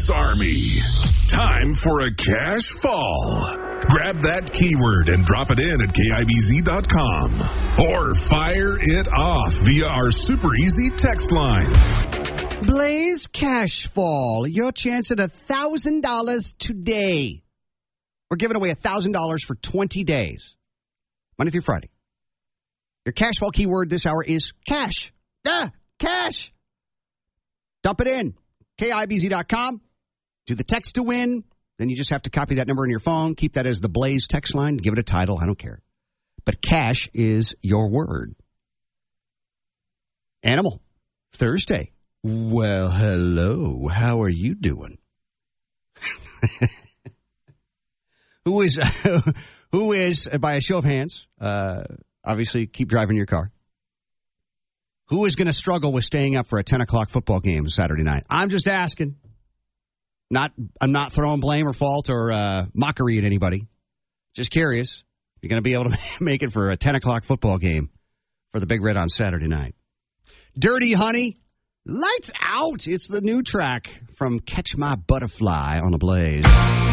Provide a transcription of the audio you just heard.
Army. Time for a cash fall. Grab that keyword and drop it in at KIBZ.com. Or fire it off via our super easy text line. Blaze Cash Fall. Your chance at $1,000 today. We're giving away $1,000 for 20 days. Monday through Friday. Your cash fall keyword this hour is cash. Cash. Dump it in. KIBZ.com. Do the text to win. Then you just have to copy that number in your phone. Keep that as the Blaze text line. Give it a title. I don't care. But cash is your word. Animal. Thursday. Well, hello. How are you doing? Who is, by a show of hands, obviously keep driving your car. Who is going to struggle with staying up for a 10 o'clock football game Saturday night? I'm just asking. I'm not throwing blame or fault or mockery at anybody. Just curious. You're going to be able to make it for a 10 o'clock football game for the Big Red on Saturday night. Dirty Honey, lights out. It's the new track from Catch My Butterfly on the Blaze.